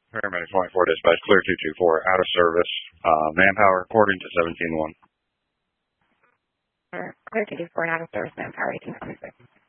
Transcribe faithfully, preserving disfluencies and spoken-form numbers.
Paramedic twenty-four dispatch, clear two two four, out of service. Uh, manpower according to seventeen one. Clear two two four, out of service, manpower eighteen twenty-six.